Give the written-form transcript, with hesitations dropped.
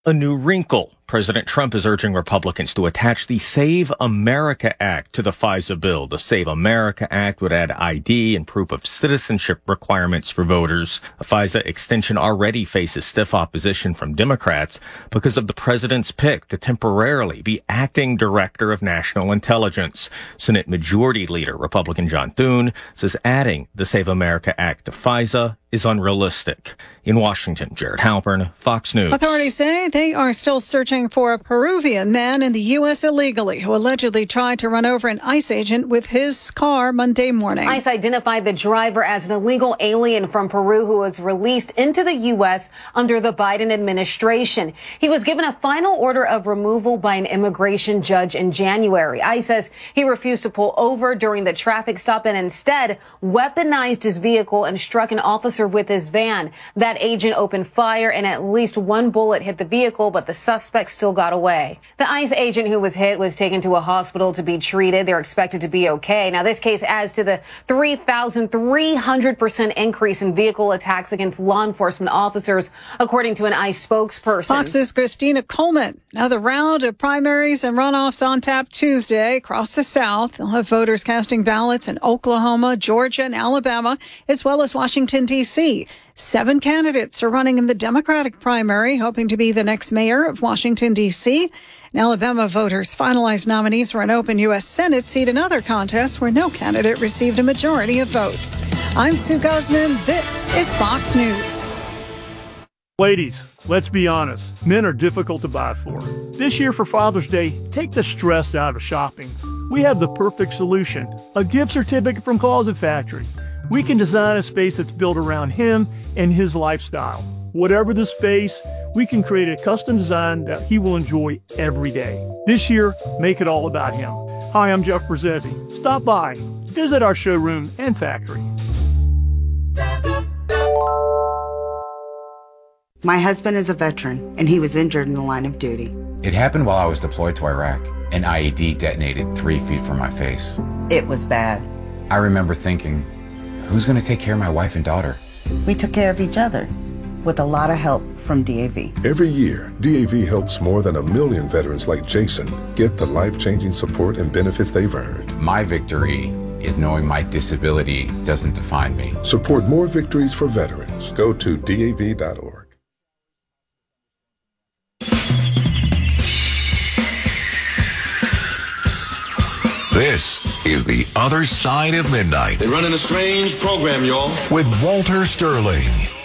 A new wrinkle. President Trump is urging Republicans to attach the Save America Act to the FISA bill. The Save America Act would add ID and proof of citizenship requirements for voters. A FISA extension already faces stiff opposition from Democrats because of the president's pick to temporarily be acting director of national intelligence. Senate Majority Leader Republican John Thune says adding the Save America Act to FISA is unrealistic. In Washington, Jared Halpern, Fox News. Authorities say they are still searching for a Peruvian man in the U.S. illegally who allegedly tried to run over an ICE agent with his car Monday morning. ICE identified the driver as an illegal alien from Peru who was released into the U.S. under the Biden administration. He was given a final order of removal by an immigration judge in January. ICE says he refused to pull over during the traffic stop and instead weaponized his vehicle and struck an officer with his van. That agent opened fire and at least one bullet hit the vehicle, but the suspect still got away. The ICE agent who was hit was taken to a hospital to be treated. They're expected to be okay. Now, this case adds to the 3,300% increase in vehicle attacks against law enforcement officers, according to an ICE spokesperson. Fox's Christina Coleman. Another round of primaries and runoffs on tap Tuesday across the South. They'll have voters casting ballots in Oklahoma, Georgia, and Alabama, as well as Washington, D.C. 7 candidates are running in the Democratic primary, hoping to be the next mayor of Washington, D.C. In Alabama, voters finalized nominees for an open U.S. Senate seat, another contest where no candidate received a majority of votes. I'm Sue Guzman. This is Fox News. Ladies, let's be honest. Men are difficult to buy for. This year for Father's Day, take the stress out of shopping. We have the perfect solution, a gift certificate from Closet Factory. We can design a space that's built around him and his lifestyle. Whatever the space, we can create a custom design that he will enjoy every day. This year, make it all about him. Hi, I'm Jeff Brzezzi. Stop by, visit our showroom and factory. My husband is a veteran, and he was injured in the line of duty. It happened while I was deployed to Iraq. An IED detonated 3 feet from my face. It was bad. I remember thinking, who's going to take care of my wife and daughter? We took care of each other, with a lot of help from DAV. Every year, DAV helps more than 1 million veterans like Jason get the life-changing support and benefits they've earned. My victory is knowing my disability doesn't define me. Support more victories for veterans. Go to DAV.org. This is The Other Side of Midnight. They're running a strange program, y'all. With Walter Sterling.